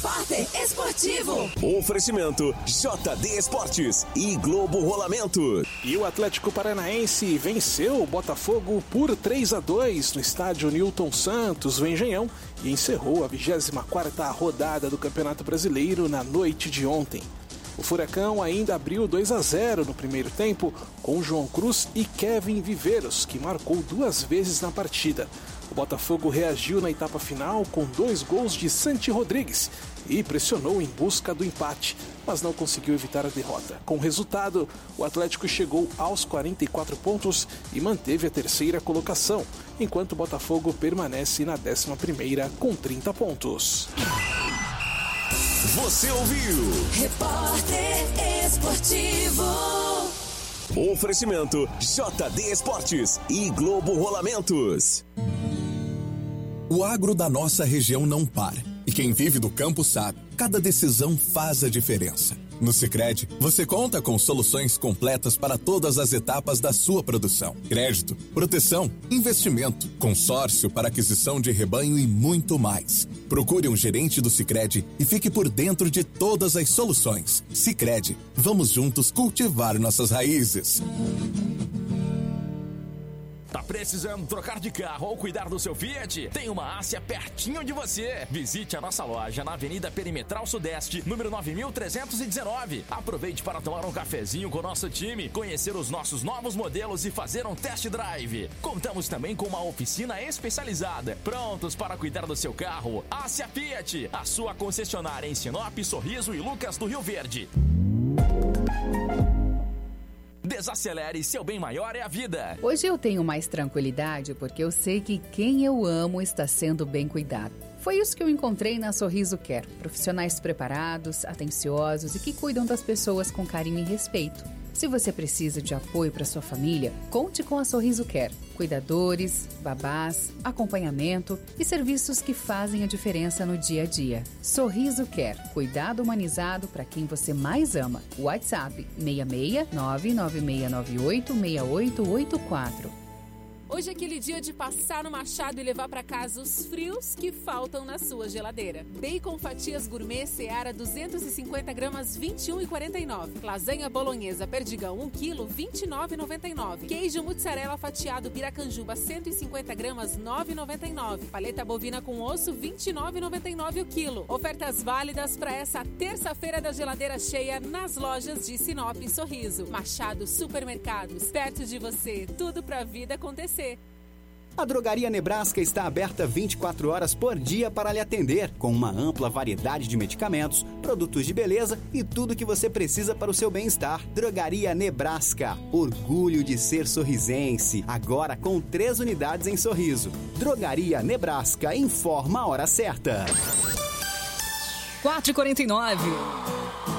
Repórter Esportivo. Oferecimento JD Esportes e Globo Rolamento. E o Atlético Paranaense venceu o Botafogo por 3-2 no estádio Newton Santos, no Engenhão, e encerrou a 24ª rodada do Campeonato Brasileiro na noite de ontem. O Furacão ainda abriu 2-0 no primeiro tempo com João Cruz e Kevin Viveiros, que marcou 2 vezes na partida. O Botafogo reagiu na etapa final com 2 gols de Santi Rodrigues e pressionou em busca do empate, mas não conseguiu evitar a derrota. Com o resultado, o Atlético chegou aos 44 pontos e manteve a 3ª colocação, enquanto o Botafogo permanece na 11ª com 30 pontos. Você ouviu? Repórter Esportivo. Oferecimento JD Esportes e Globo Rolamentos. O agro da nossa região não para. E quem vive do campo sabe, cada decisão faz a diferença. No Sicredi, você conta com soluções completas para todas as etapas da sua produção. Crédito, proteção, investimento, consórcio para aquisição de rebanho e muito mais. Procure um gerente do Sicredi e fique por dentro de todas as soluções. Sicredi, vamos juntos cultivar nossas raízes. Tá precisando trocar de carro ou cuidar do seu Fiat? Tem uma Ásia pertinho de você. Visite a nossa loja na Avenida Perimetral Sudeste, número 9319. Aproveite para tomar um cafezinho com o nosso time, conhecer os nossos novos modelos e fazer um test drive. Contamos também com uma oficina especializada. Prontos para cuidar do seu carro? Ásia Fiat, a sua concessionária em Sinop, Sorriso e Lucas do Rio Verde. Desacelere, seu bem maior é a vida. Hoje eu tenho mais tranquilidade porque eu sei que quem eu amo está sendo bem cuidado. Foi isso que eu encontrei na Sorriso Care. Profissionais preparados, atenciosos e que cuidam das pessoas com carinho e respeito. Se você precisa de apoio para sua família, conte com a Sorriso Care. Cuidadores, babás, acompanhamento e serviços que fazem a diferença no dia a dia. Sorriso Care, cuidado humanizado para quem você mais ama. WhatsApp 66 99698 6884. Hoje é aquele dia de passar no Machado e levar para casa os frios que faltam na sua geladeira. Bacon fatias gourmet Seara 250 gramas 21,49. Lasanha bolonhesa Perdigão 1 kg 29,99. Queijo mussarela fatiado Piracanjuba 150 gramas 9,99. Paleta bovina com osso 29,99 o quilo. Ofertas válidas para essa terça-feira da geladeira cheia nas lojas de Sinop e Sorriso. Machado Supermercados, perto de você, tudo pra vida acontecer. A Drogaria Nebraska está aberta 24 horas por dia para lhe atender, com uma ampla variedade de medicamentos, produtos de beleza e tudo que você precisa para o seu bem-estar. Drogaria Nebraska, orgulho de ser sorrisense, agora com 3 unidades em Sorriso. Drogaria Nebraska, informa a hora certa. 4h49.